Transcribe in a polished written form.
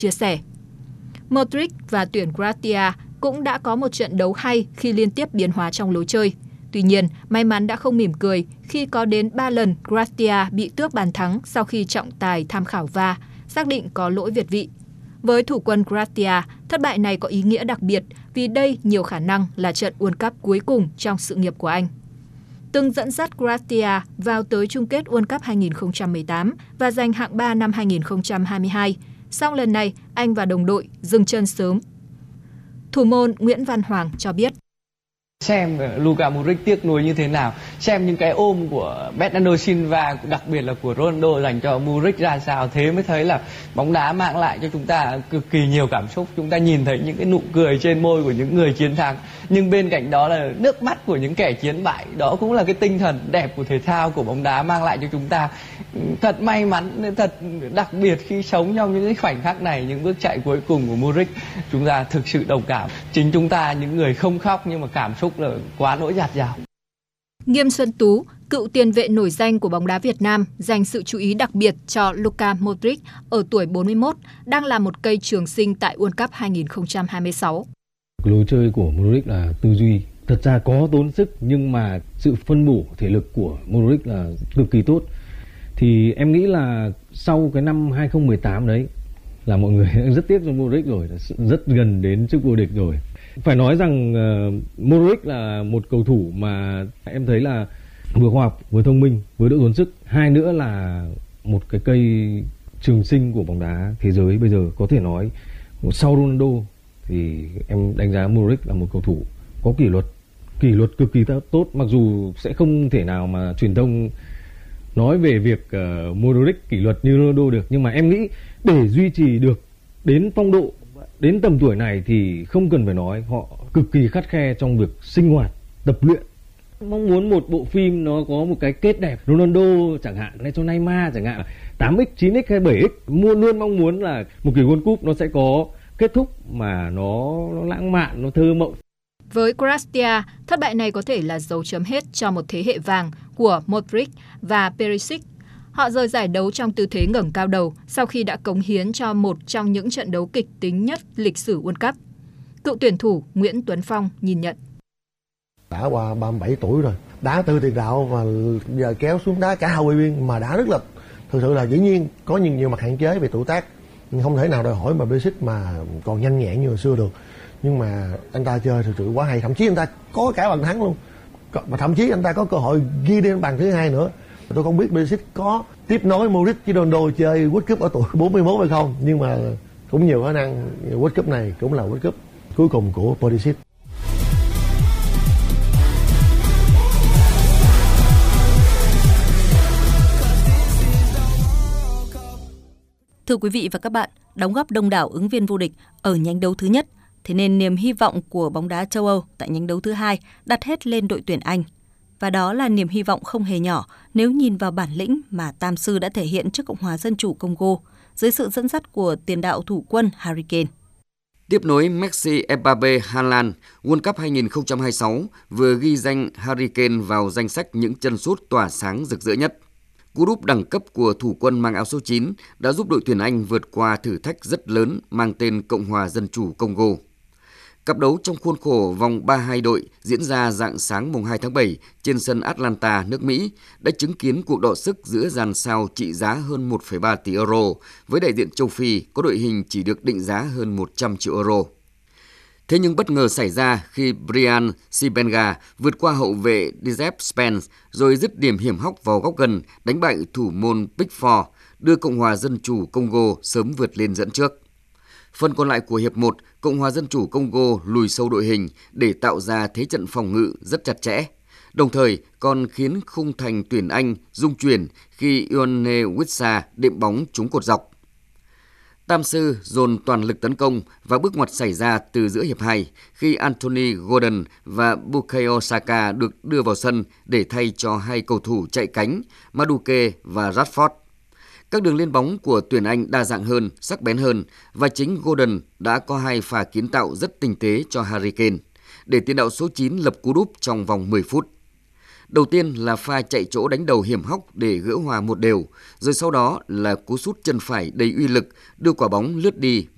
chia sẻ. Modric và tuyển Croatia cũng đã có một trận đấu hay khi liên tiếp biến hóa trong lối chơi. Tuy nhiên, may mắn đã không mỉm cười khi có đến 3 lần Croatia bị tước bàn thắng sau khi trọng tài tham khảo VAR, xác định có lỗi việt vị. Với thủ quân Croatia, thất bại này có ý nghĩa đặc biệt vì đây nhiều khả năng là trận World Cup cuối cùng trong sự nghiệp của anh. Từng dẫn dắt Croatia vào tới chung kết World Cup 2018 và giành hạng 3 năm 2022. Song lần này, anh và đồng đội dừng chân sớm. Thủ môn Nguyễn Văn Hoàng cho biết. Xem Luka Modric tiếc nuối như thế nào, xem những cái ôm của Bernardo Silva, đặc biệt là của Ronaldo dành cho Modric ra sao, thế mới thấy là bóng đá mang lại cho chúng ta cực kỳ nhiều cảm xúc. Chúng ta nhìn thấy những cái nụ cười trên môi của những người chiến thắng, nhưng bên cạnh đó là nước mắt của những kẻ chiến bại. Đó cũng là cái tinh thần đẹp của thể thao, của bóng đá mang lại cho chúng ta. Thật may mắn, thật đặc biệt khi sống trong những cái khoảnh khắc này, những bước chạy cuối cùng của Modric, chúng ta thực sự đồng cảm. Chính chúng ta, những người không khóc nhưng mà cảm xúc là quá nỗi dạt dào. Nghiêm Xuân Tú, cựu tiền vệ nổi danh của bóng đá Việt Nam, dành sự chú ý đặc biệt cho Luka Modric ở tuổi 41, đang là một cây trường sinh tại World Cup 2026. Lối chơi của Modric là tư duy, thật ra có tốn sức nhưng mà sự phân bổ thể lực của Modric là cực kỳ tốt. Thì em nghĩ là sau cái năm 2018 đấy là mọi người rất tiếc cho Modric rồi, rất gần đến chức vô địch rồi. Phải nói rằng Modric là một cầu thủ mà em thấy là vừa khoa học, vừa thông minh, vừa đỡ tốn sức. Hai nữa là một cái cây trường sinh của bóng đá thế giới bây giờ, có thể nói sau Ronaldo thì em đánh giá Modric là một cầu thủ có kỷ luật cực kỳ tốt. Mặc dù sẽ không thể nào mà truyền thông nói về việc Modric kỷ luật như Ronaldo được, nhưng mà em nghĩ để duy trì được đến phong độ, đến tầm tuổi này thì không cần phải nói, họ cực kỳ khắt khe trong việc sinh hoạt, tập luyện. Mong muốn một bộ phim nó có một cái kết đẹp, Ronaldo chẳng hạn, hay cho Neymar chẳng hạn, 8x, 9x hay 7x, luôn mong muốn là một kỳ World Cup nó sẽ có kết thúc mà nó lãng mạn, nó thơ mộng. Với Croatia, thất bại này có thể là dấu chấm hết cho một thế hệ vàng của Modric và Perisic. Họ rời giải đấu trong tư thế ngẩng cao đầu sau khi đã cống hiến cho một trong những trận đấu kịch tính nhất lịch sử World Cup. Cựu tuyển thủ Nguyễn Tuấn Phong nhìn nhận. Đã qua 37 tuổi rồi, đá tư tiền đạo và giờ kéo xuống đá cả hai biên mà đá rất là, thực sự là dĩ nhiên có nhiều mặt hạn chế về tuổi tác, không thể nào đòi hỏi mà Perisic mà còn nhanh nhẹn như hồi xưa được. Nhưng mà anh ta chơi thực sự quá hay, thậm chí anh ta có cả bàn thắng luôn, mà thậm chí anh ta có cơ hội ghi đến bàn thứ hai nữa. Tôi không biết Perisic có tiếp nối Modric với Ronaldo chơi World Cup ở tuổi 41 hay không, nhưng mà cũng nhiều khả năng World Cup này cũng là World Cup cuối cùng của Perisic. Thưa quý vị và các bạn, đóng góp đông đảo ứng viên vô địch ở nhánh đấu thứ nhất, thế nên niềm hy vọng của bóng đá châu Âu tại nhánh đấu thứ hai đặt hết lên đội tuyển Anh. Và đó là niềm hy vọng không hề nhỏ nếu nhìn vào bản lĩnh mà Tam Sư đã thể hiện trước Cộng hòa Dân chủ Congo dưới sự dẫn dắt của tiền đạo thủ quân Harry Kane. Tiếp nối Messi, Mbappe, Haaland, World Cup 2026 vừa ghi danh Harry Kane vào danh sách những chân sút tỏa sáng rực rỡ nhất. Cú đúp đẳng cấp của thủ quân mang áo số 9 đã giúp đội tuyển Anh vượt qua thử thách rất lớn mang tên Cộng hòa Dân chủ Congo. Cặp đấu trong khuôn khổ vòng 32 đội diễn ra rạng sáng mùng 2 tháng 7 trên sân Atlanta, nước Mỹ đã chứng kiến cuộc đọ sức giữa dàn sao trị giá hơn 1,3 tỷ euro với đại diện châu Phi có đội hình chỉ được định giá hơn 100 triệu euro. Thế nhưng bất ngờ xảy ra khi Brian Sibenga vượt qua hậu vệ Dizep Spence rồi dứt điểm hiểm hóc vào góc gần đánh bại thủ môn Pickford, đưa Cộng hòa Dân chủ Congo sớm vượt lên dẫn trước. Phần còn lại của hiệp 1, Cộng hòa Dân chủ Congo lùi sâu đội hình để tạo ra thế trận phòng ngự rất chặt chẽ. Đồng thời còn khiến khung thành tuyển Anh rung chuyển khi Ioane Wissa đệm bóng trúng cột dọc. Tam Sư dồn toàn lực tấn công và bước ngoặt xảy ra từ giữa hiệp 2 khi Anthony Gordon và Bukayo Saka được đưa vào sân để thay cho hai cầu thủ chạy cánh Madueke và Rashford. Các đường lên bóng của tuyển Anh đa dạng hơn, sắc bén hơn và chính Gordon đã có hai pha kiến tạo rất tinh tế cho Harry Kane để tiền đạo số 9 lập cú đúp trong vòng 10 phút. Đầu tiên là pha chạy chỗ đánh đầu hiểm hóc để gỡ hòa 1-1, rồi sau đó là cú sút chân phải đầy uy lực đưa quả bóng lướt đi